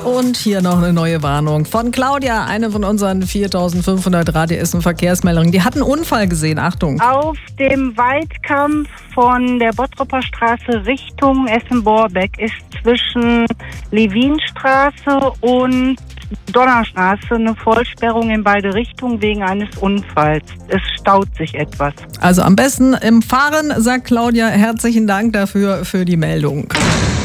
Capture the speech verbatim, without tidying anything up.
Und hier noch eine neue Warnung von Claudia, eine von unseren viertausendfünfhundert Radio Essen Verkehrsmeldungen. Die hat einen Unfall gesehen, Achtung. Auf dem Weitkampf von der Bottroper Straße Richtung Essen-Borbeck ist zwischen Levinstraße und Donnerstraße eine Vollsperrung in beide Richtungen wegen eines Unfalls. Es staut sich etwas. Also am besten im Fahren, sagt Claudia. Herzlichen Dank dafür für die Meldung.